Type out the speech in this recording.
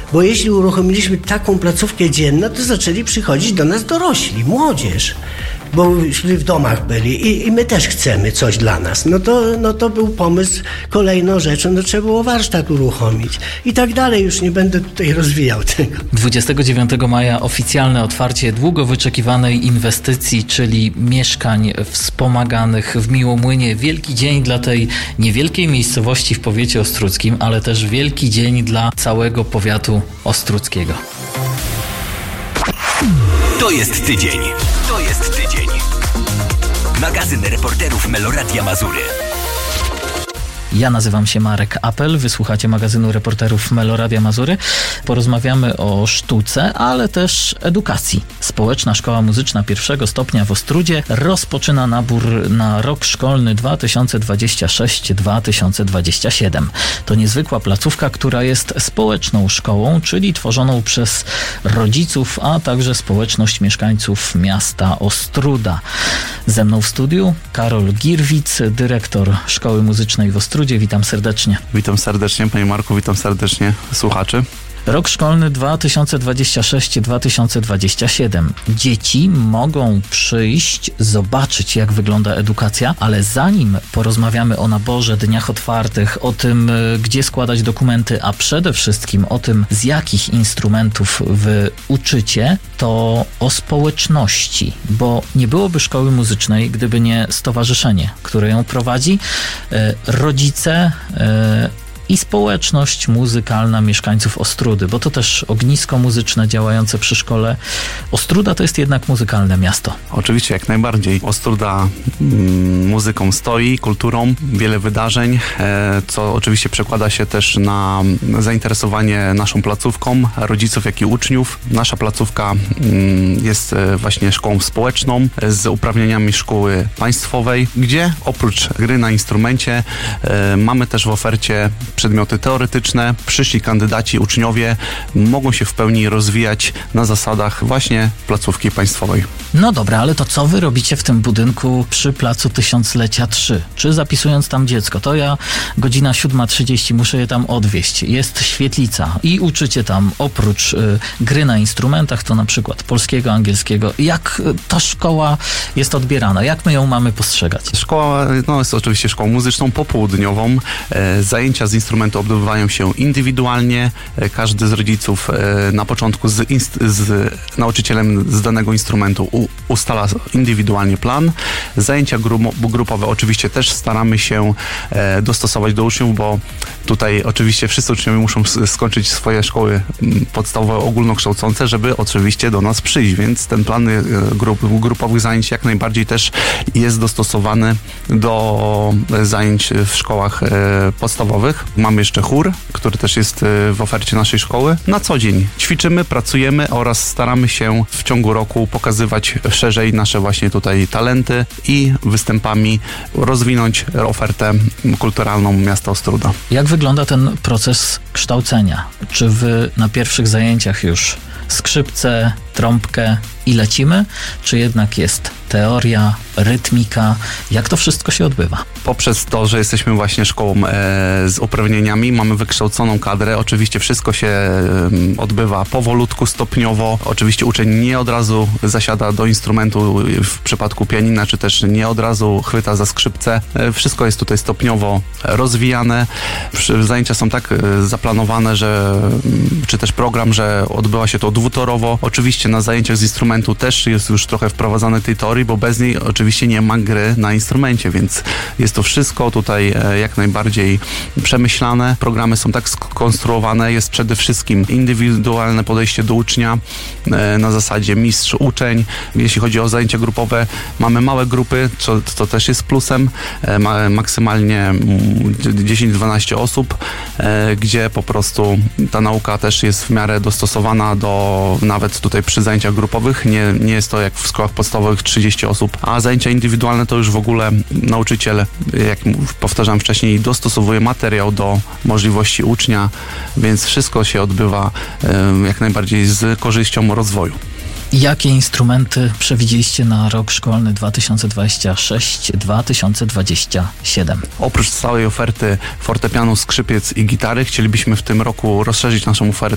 Bo jeśli uruchomiliśmy taką placówkę dzienną, to zaczęli przychodzić do nas dorośli, młodzież. Bo w domach byli i my też chcemy coś dla nas. No to był pomysł, kolejną rzeczą, trzeba było warsztat uruchomić i tak dalej. Już nie będę tutaj rozwijał tego. 29 maja oficjalne otwarcie długo wyczekiwanej inwestycji, czyli mieszkań wspomaganych w Miłomłynie. Wielki dzień dla tej niewielkiej miejscowości w powiecie ostródzkim, ale też wielki dzień dla całego powiatu ostródzkiego. To jest tydzień. Magazyn reporterów Meloradia Mazury. Ja nazywam się Marek Apel, wysłuchacie magazynu reporterów Meloradia Mazury. Porozmawiamy o sztuce, ale też edukacji. Społeczna Szkoła Muzyczna pierwszego stopnia w Ostródzie rozpoczyna nabór na rok szkolny 2026-2027. To niezwykła placówka, która jest społeczną szkołą, czyli tworzoną przez rodziców, a także społeczność mieszkańców miasta Ostróda. Ze mną w studiu Karol Girwic, dyrektor Szkoły Muzycznej w Ostródzie. Witam serdecznie. Witam serdecznie, panie Marku, witam serdecznie słuchaczy. Rok szkolny 2026-2027. Dzieci mogą przyjść, zobaczyć, jak wygląda edukacja, ale zanim porozmawiamy o naborze, dniach otwartych, o tym, gdzie składać dokumenty, a przede wszystkim o tym, z jakich instrumentów wy uczycie, to o społeczności, bo nie byłoby szkoły muzycznej, gdyby nie stowarzyszenie, które ją prowadzi, rodzice, i społeczność muzykalna mieszkańców Ostródy, bo to też ognisko muzyczne działające przy szkole. Ostróda to jest jednak muzykalne miasto. Oczywiście, jak najbardziej. Ostróda muzyką stoi, kulturą, wiele wydarzeń, co oczywiście przekłada się też na zainteresowanie naszą placówką, rodziców, jak i uczniów. Nasza placówka jest właśnie szkołą społeczną z uprawnieniami szkoły państwowej, gdzie oprócz gry na instrumencie mamy też w ofercie przedmioty teoretyczne. Przyszli kandydaci, uczniowie mogą się w pełni rozwijać na zasadach właśnie placówki państwowej. No dobra, ale to co wy robicie w tym budynku przy Placu Tysiąclecia 3? Czy zapisując tam dziecko, to ja godzina 7:30 muszę je tam odwieźć. Jest świetlica i uczycie tam oprócz gry na instrumentach, to na przykład polskiego, angielskiego. Jak ta szkoła jest odbierana? Jak my ją mamy postrzegać? Szkoła jest oczywiście szkołą muzyczną popołudniową. Zajęcia z instrumentu odbywają się indywidualnie. Każdy z rodziców na początku z nauczycielem z danego instrumentu ustala indywidualnie plan. Zajęcia grupowe oczywiście też staramy się dostosować do uczniów, bo tutaj oczywiście wszyscy uczniowie muszą skończyć swoje szkoły podstawowe ogólnokształcące, żeby oczywiście do nas przyjść, więc ten plan grupowych zajęć jak najbardziej też jest dostosowany do zajęć w szkołach podstawowych. Mamy jeszcze chór, który też jest w ofercie naszej szkoły. Na co dzień ćwiczymy, pracujemy oraz staramy się w ciągu roku pokazywać szerzej nasze właśnie tutaj talenty i występami rozwinąć ofertę kulturalną miasta Ostróda. Jak wygląda ten proces kształcenia? Czy wy na pierwszych zajęciach już skrzypce, trąbkę i lecimy? Czy jednak jest teoria, rytmika? Jak to wszystko się odbywa? Poprzez to, że jesteśmy właśnie szkołą z uprawnieniami, mamy wykształconą kadrę. Oczywiście wszystko się odbywa powolutku, stopniowo. Oczywiście uczeń nie od razu zasiada do instrumentu w przypadku pianina, czy też nie od razu chwyta za skrzypce. Wszystko jest tutaj stopniowo rozwijane. Zajęcia są tak zaplanowane, czy też program, że odbywa się to dwutorowo. Oczywiście na zajęciach z instrumentu też jest już trochę wprowadzane tej teorii, bo bez niej oczywiście nie ma gry na instrumencie, więc jest to wszystko tutaj jak najbardziej przemyślane. Programy są tak skonstruowane, jest przede wszystkim indywidualne podejście do ucznia na zasadzie mistrz-uczeń. Jeśli chodzi o zajęcia grupowe, mamy małe grupy, co też jest plusem, maksymalnie 10-12 osób, gdzie po prostu ta nauka też jest w miarę dostosowana do nawet tutaj przy zajęciach grupowych. Nie jest to jak w szkołach podstawowych 30 osób, a zajęcia indywidualne to już w ogóle nauczyciel, jak powtarzam wcześniej, dostosowuje materiał do możliwości ucznia, więc wszystko się odbywa jak najbardziej z korzyścią rozwoju. Jakie instrumenty przewidzieliście na rok szkolny 2026-2027? Oprócz całej oferty fortepianu, skrzypiec i gitary chcielibyśmy w tym roku rozszerzyć naszą ofertę